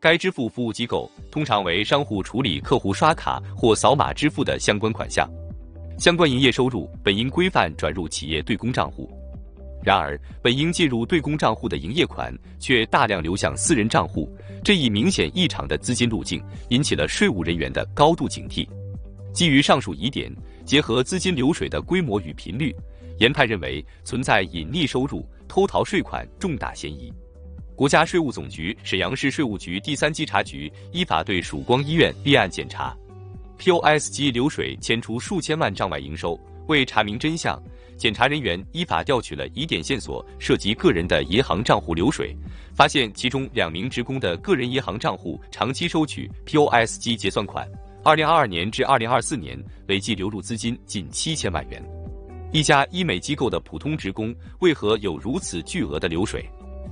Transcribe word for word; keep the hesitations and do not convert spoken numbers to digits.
该支付服务机构通常为商户处理客户刷卡或扫码支付的相关款项，相关营业收入本应规范转入企业对公账户。然而，本应介入对公账户的营业款却大量流向私人账户，这一明显异常的资金路径引起了税务人员的高度警惕。基于上述疑点，结合资金流水的规模与频率，研判认为存在隐匿收入、偷逃税款重大嫌疑。国家税务总局沈阳市税务局第三稽查局依法对曙光医院立案检查 ，P O S 机流水牵出数千万账外营收。为查明真相，检查人员依法调取了疑点线索，涉及个人的银行账户流水，发现其中两名职工的个人银行账户长期收取 P O S 机结算款，二零二二年至二零二四年累计流入资金近七千万元。一家医美机构的普通职工为何有如此巨额的流水？